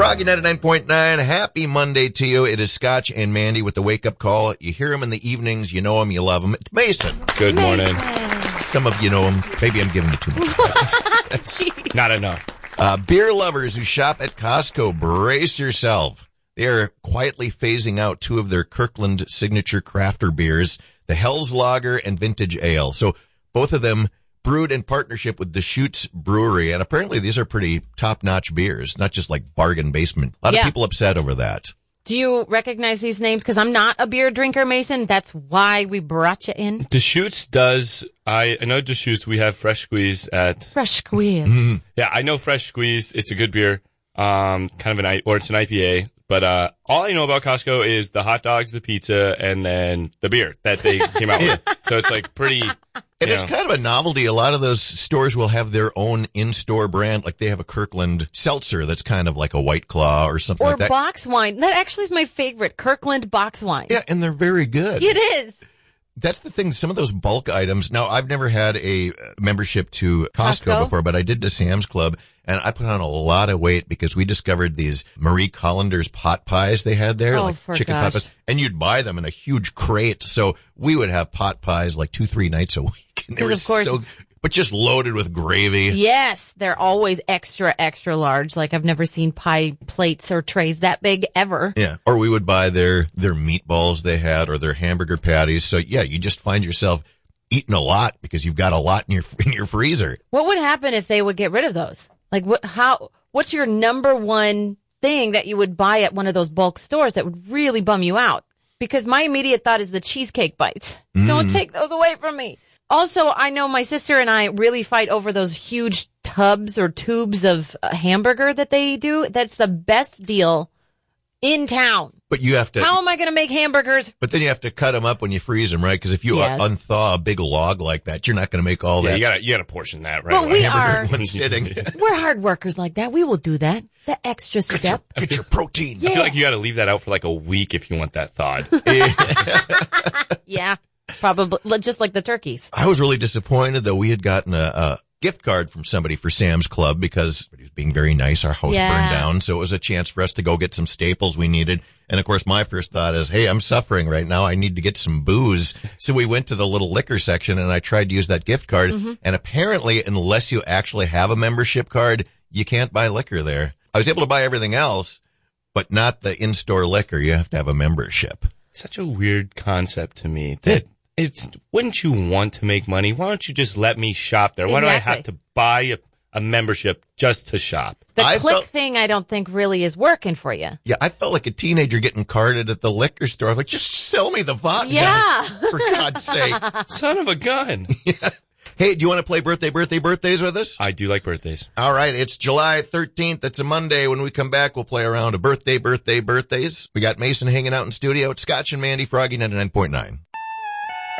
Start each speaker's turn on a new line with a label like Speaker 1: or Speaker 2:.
Speaker 1: Froggy 99.9, happy Monday to you. It is Scotch and Mandy with the wake-up call. You hear them in the evenings, you know them, you love them. It's Mason.
Speaker 2: Good morning.
Speaker 1: Some of you know him. Maybe I'm giving you too much credit.
Speaker 2: Not enough.
Speaker 1: Beer lovers who shop at Costco, brace yourself. They are quietly phasing out two of their Kirkland signature crafter beers, the Hell's Lager and Vintage Ale. So both of them brewed in partnership with Deschutes Brewery, and apparently these are pretty top-notch beers, not just like bargain basement. A lot of people upset over that.
Speaker 3: Do you recognize these names? Because I'm not a beer drinker, Mason. That's why we brought you in.
Speaker 2: Deschutes does. I know Deschutes. We have Fresh Squeeze at...
Speaker 3: Fresh Squeeze.
Speaker 1: Mm-hmm.
Speaker 2: Yeah, I know Fresh Squeeze. It's a good beer. Kind of it's an IPA. But all I know about Costco is the hot dogs, the pizza, and then the beer that they came out with. So it's like pretty...
Speaker 1: And it's kind of a novelty. A lot of those stores will have their own in-store brand. Like they have a Kirkland seltzer that's kind of like a White Claw or something like that.
Speaker 3: Or box wine. That actually is my favorite, Kirkland box wine.
Speaker 1: Yeah, and they're very good.
Speaker 3: It is.
Speaker 1: That's the thing. Some of those bulk items. Now, I've never had a membership to Costco before, but I did to Sam's Club, and I put on a lot of weight because we discovered these Marie Collander's pot pies they had there, like chicken pot pies, and you'd buy them in a huge crate. So we would have pot pies like 2-3 nights a week, and they were but just loaded with gravy.
Speaker 3: Yes, they're always extra, extra large. Like I've never seen pie plates or trays that big ever.
Speaker 1: Yeah. Or we would buy their meatballs they had or their hamburger patties. So yeah, you just find yourself eating a lot because you've got a lot in your freezer.
Speaker 3: What would happen if they would get rid of those? Like what's your number one thing that you would buy at one of those bulk stores that would really bum you out? Because my immediate thought is the cheesecake bites. Don't take those away from me. Also, I know my sister and I really fight over those huge tubs or tubes of hamburger that they do. That's the best deal in town.
Speaker 1: But you have to...
Speaker 3: How am I going to make hamburgers? But
Speaker 1: then you have to cut them up when you freeze them, right? Because if you unthaw a big log like that, you're not going to make all that.
Speaker 2: Yeah, you got to portion that, right?
Speaker 3: But we are...
Speaker 1: One sitting.
Speaker 3: We're hard workers like that. We will do that. The extra step.
Speaker 1: Get your protein.
Speaker 2: I feel like you got to leave that out for like a week if you want that thawed.
Speaker 3: Yeah. Probably, just like the turkeys.
Speaker 1: I was really disappointed, though. We had gotten a gift card from somebody for Sam's Club because he was being very nice. Our house burned down, so it was a chance for us to go get some staples we needed. And, of course, my first thought is, hey, I'm suffering right now. I need to get some booze. So we went to the little liquor section, and I tried to use that gift card. Mm-hmm. And apparently, unless you actually have a membership card, you can't buy liquor there. I was able to buy everything else, but not the in-store liquor. You have to have a membership.
Speaker 2: Such a weird concept to me that... Wouldn't you want to make money? Why don't you just let me shop there? Why do I have to buy a membership just to shop?
Speaker 3: The thing I don't think really is working for you.
Speaker 1: Yeah, I felt like a teenager getting carded at the liquor store. Like, just sell me the vodka.
Speaker 3: Yeah.
Speaker 1: For God's sake.
Speaker 2: Son of a gun.
Speaker 1: Yeah. Hey, do you want to play birthdays with us?
Speaker 2: I do like birthdays.
Speaker 1: All right, it's July 13th. It's a Monday. When we come back, we'll play a round of birthdays. We got Mason hanging out in studio. It's Scotch and Mandy, Froggy 99.9.